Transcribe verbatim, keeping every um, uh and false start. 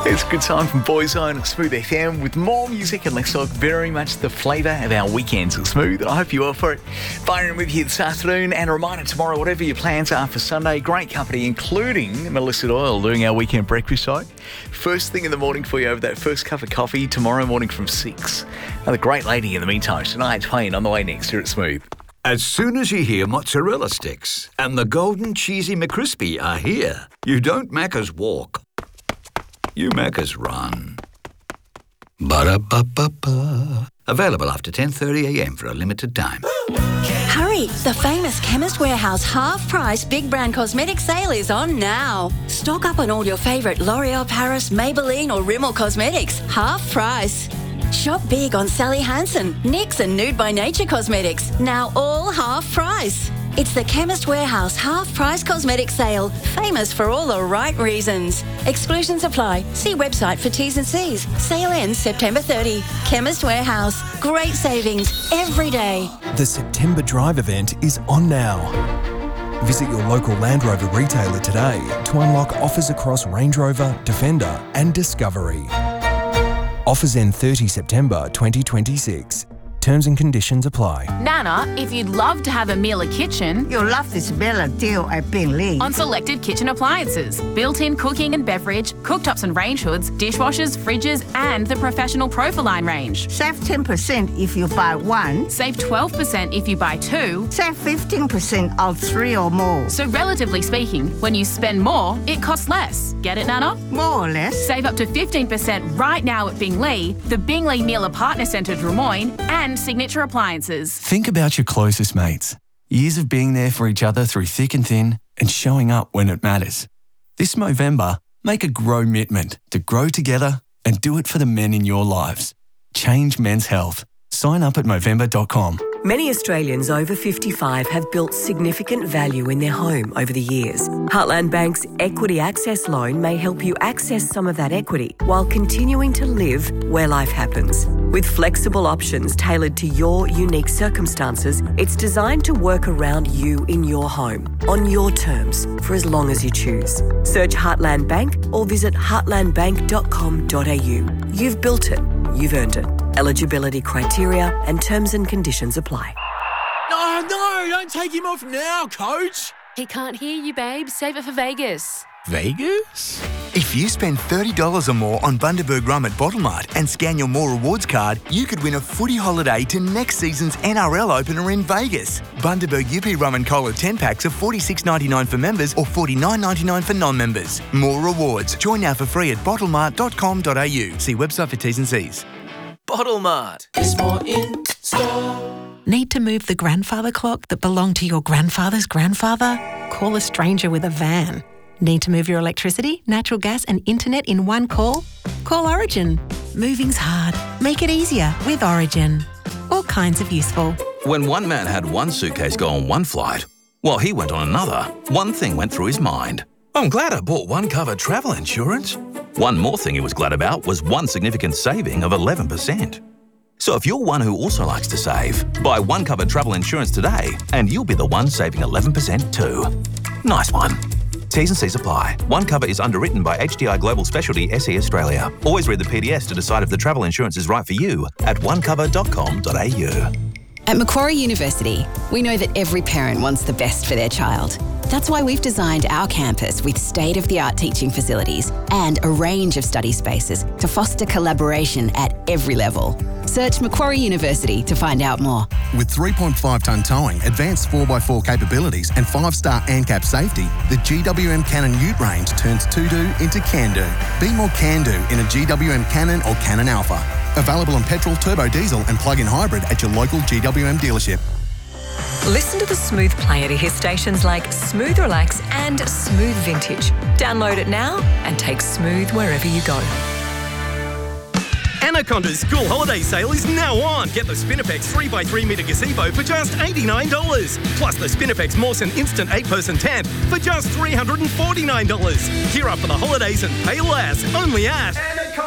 It's a good time from Boyzone at Smooth F M with more music and let's talk very much the flavour of our weekends at Smooth. And I hope you're up for it. Byron with you this afternoon, and a reminder tomorrow, whatever your plans are for Sunday, great company, including Melissa Doyle doing our weekend breakfast show. First thing in the morning for you over that first cup of coffee tomorrow morning from six. Another great lady in the meantime, Shania Twain, on the way next here at Smooth. As soon as you hear mozzarella sticks and the golden cheesy McCrispy are here, you don't Macca's walk. You Macca's run. Ba-da-ba-ba-ba. Available after ten thirty a m for a limited time. Hurry! The famous Chemist Warehouse half-price big brand cosmetic sale is on now. Stock up on all your favourite L'Oreal Paris, Maybelline or Rimmel cosmetics. Half price. Shop big on Sally Hansen, N Y X and Nude by Nature cosmetics. Now all half price. It's the Chemist Warehouse half-price cosmetic sale, famous for all the right reasons. Exclusions apply. See website for T's and C's. Sale ends September thirtieth. Chemist Warehouse. Great savings every day. The September Drive event is on now. Visit your local Land Rover retailer today to unlock offers across Range Rover, Defender and Discovery. Offers end thirtieth September twenty twenty-six. Terms and conditions apply. Nana, if you'd love to have a Miele kitchen, you'll love this Miele deal at Bingley. On selected kitchen appliances, built-in cooking and beverage, cooktops and range hoods, dishwashers, fridges, and the professional Profiline range. Save ten percent if you buy one. Save twelve percent if you buy two. Save fifteen percent on three or more. So relatively speaking, when you spend more, it costs less. Get it, Nana? More or less. Save up to fifteen percent right now at Bingley, the Bingley Miele Partner Centre Drummoyne, and Signature Appliances. Think about your closest mates. Years of being there for each other through thick and thin and showing up when it matters. This Movember, make a grow commitment to grow together and do it for the men in your lives. Change men's health. Sign up at movember dot com. Many Australians over fifty-five have built significant value in their home over the years. Heartland Bank's Equity Access Loan may help you access some of that equity while continuing to live where life happens. With flexible options tailored to your unique circumstances, it's designed to work around you in your home, on your terms, for as long as you choose. Search Heartland Bank or visit heartland bank dot com dot a u. You've built it. You've earned it. Eligibility criteria and terms and conditions apply. No, no, don't take him off now, Coach. He can't hear you, babe. Save it for Vegas. Vegas? If you spend thirty dollars or more on Bundaberg Rum at Bottlemart and scan your More Rewards card, you could win a footy holiday to next season's N R L opener in Vegas. Bundaberg U P Rum and Cola ten packs are forty-six ninety-nine for members or forty-nine ninety-nine for non-members. More Rewards. Join now for free at bottlemart dot com dot a u. See website for T's and C's. Bottlemart is more in store. Need to move the grandfather clock that belonged to your grandfather's grandfather? Call a stranger with a van. Need to move your electricity, natural gas and internet in one call? Call Origin. Moving's hard. Make it easier with Origin. All kinds of useful. When one man had one suitcase go on one flight, while he went on another, one thing went through his mind. I'm glad I bought One Cover travel insurance. One more thing he was glad about was one significant saving of eleven percent. So if you're one who also likes to save, buy One Cover travel insurance today and you'll be the one saving eleven percent too. Nice one. T's and C's apply. One Cover is underwritten by H D I Global Specialty S E Australia. Always read the P D S to decide if the travel insurance is right for you at one cover dot com dot a u. At Macquarie University, we know that every parent wants the best for their child. That's why we've designed our campus with state-of-the-art teaching facilities and a range of study spaces to foster collaboration at every level. Search Macquarie University to find out more. With three point five tonne towing, advanced four by four capabilities and five-star ANCAP safety, the G W M Cannon Ute range turns to-do into can-do. Be more can-do in a G W M Cannon or Cannon Alpha. Available on petrol, turbo diesel and plug-in hybrid at your local G W M dealership. Listen to the Smooth player to hear stations like Smooth Relax and Smooth Vintage. Download it now and take Smooth wherever you go. Anaconda's school holiday sale is now on. Get the Spinifex three by three metre gazebo for just eighty-nine dollars. Plus the Spinifex Mawson Instant eight person tent for just three hundred forty-nine dollars. Gear up for the holidays and pay less. Only at Anaconda.